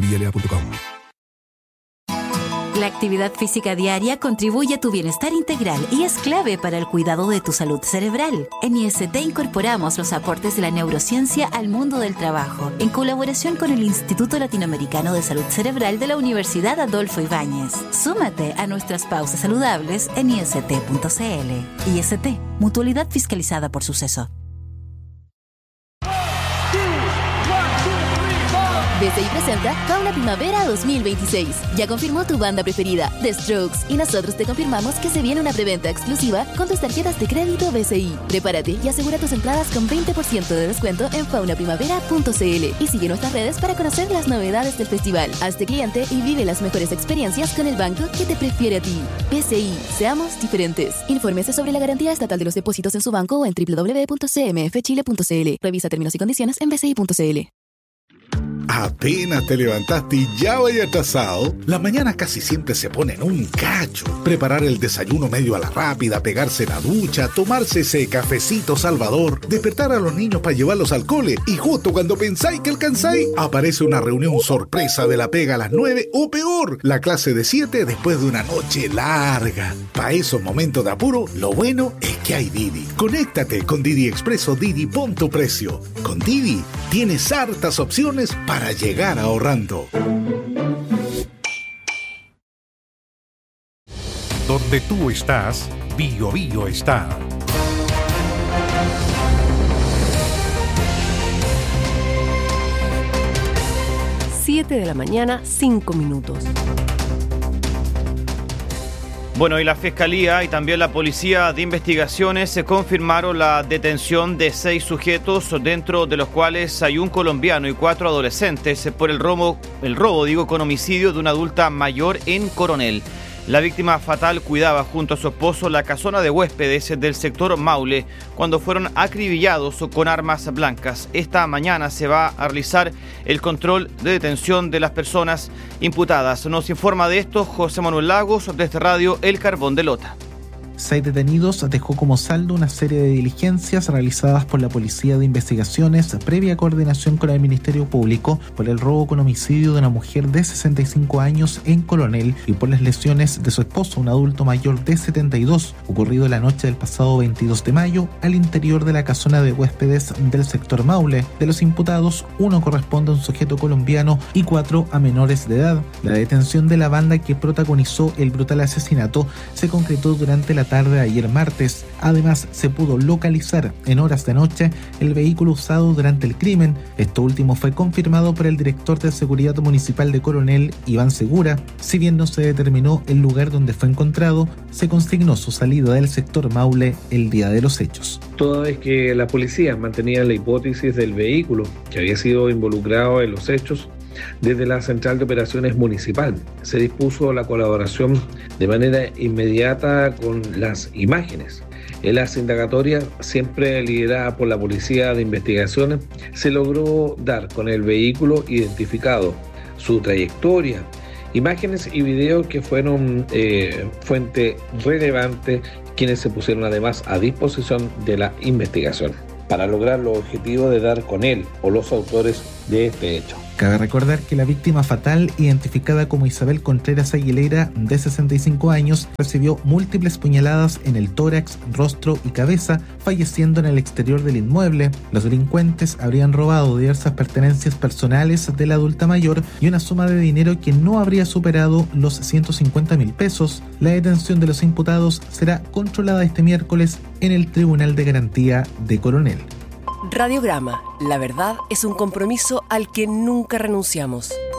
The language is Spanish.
inscribilea.com. La actividad física diaria contribuye a tu bienestar integral y es clave para el cuidado de tu salud cerebral. En IST incorporamos los aportes de la neurociencia al mundo del trabajo, en colaboración con el Instituto Latinoamericano de Salud Cerebral de la Universidad Adolfo Ibáñez. Súmate a nuestras pausas saludables en ist.cl. IST, mutualidad fiscalizada por Suceso. BCI presenta Fauna Primavera 2026. Ya confirmó tu banda preferida, The Strokes, y nosotros te confirmamos que se viene una preventa exclusiva con tus tarjetas de crédito BCI. Prepárate y asegura tus entradas con 20% de descuento en faunaprimavera.cl y sigue nuestras redes para conocer las novedades del festival. Hazte cliente y vive las mejores experiencias con el banco que te prefiere a ti. BCI, seamos diferentes. Infórmese sobre la garantía estatal de los depósitos en su banco o en www.cmfchile.cl. Revisa términos y condiciones en bci.cl. Apenas te levantaste y ya vaya atrasado. Las mañanas casi siempre se ponen un cacho. Preparar el desayuno medio a la rápida, pegarse la ducha, tomarse ese cafecito salvador, despertar a los niños para llevarlos al cole y justo cuando pensáis que alcanzáis, aparece una reunión sorpresa de la pega a las 9 o peor, la clase de 7 después de una noche larga. Para esos momentos de apuro, lo bueno es que hay Didi. Conéctate con Didi Expreso Didi, pon tu precio. Con Didi tienes hartas opciones para llegar ahorrando. Donde tú estás, Bio Bio está. Siete de la mañana, 5 minutos. Bueno, y la Fiscalía y también la Policía de Investigaciones se confirmaron la detención de 6 sujetos, dentro de los cuales hay un colombiano y 4 adolescentes, por el robo con homicidio de una adulta mayor en Coronel. La víctima fatal cuidaba junto a su esposo la casona de huéspedes del sector Maule cuando fueron acribillados con armas blancas. Esta mañana se va a realizar el control de detención de las personas imputadas. Nos informa de esto José Manuel Lagos desde Radio El Carbón de Lota. 6 detenidos dejó como saldo una serie de diligencias realizadas por la Policía de Investigaciones previa coordinación con el Ministerio Público por el robo con homicidio de una mujer de 65 años en Coronel y por las lesiones de su esposo, un adulto mayor de 72, ocurrido la noche del pasado 22 de mayo al interior de la casona de huéspedes del sector Maule. De los imputados, 1 corresponde a un sujeto colombiano y 4 a menores de edad. La detención de la banda que protagonizó el brutal asesinato se concretó durante la tarde de ayer martes. Además, se pudo localizar en horas de noche el vehículo usado durante el crimen. Esto último fue confirmado por el director de Seguridad Municipal de Coronel, Iván Segura. Si bien no se determinó el lugar donde fue encontrado, se consignó su salida del sector Maule el día de los hechos. Toda vez que la policía mantenía la hipótesis del vehículo que había sido involucrado en los hechos, desde la Central de Operaciones Municipal se dispuso la colaboración de manera inmediata con las imágenes. En las indagatorias, siempre liderada por la Policía de Investigaciones, se logró dar con el vehículo identificado, su trayectoria, imágenes y videos que fueron fuente relevante, quienes se pusieron además a disposición de la investigación para lograr los objetivos de dar con él o los autores de este hecho. Cabe recordar que la víctima fatal, identificada como Isabel Contreras Aguilera, de 65 años, recibió múltiples puñaladas en el tórax, rostro y cabeza, falleciendo en el exterior del inmueble. Los delincuentes habrían robado diversas pertenencias personales de la adulta mayor y una suma de dinero que no habría superado los 150.000 pesos. La detención de los imputados será controlada este miércoles en el Tribunal de Garantía de Coronel. Radiograma, la verdad es un compromiso al que nunca renunciamos.